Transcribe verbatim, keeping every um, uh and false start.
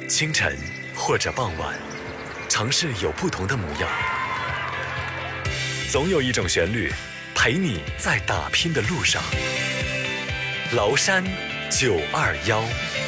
清晨或者傍晚，城市有不同的模样。总有一种旋律，陪你在打拼的路上。崂山九二幺。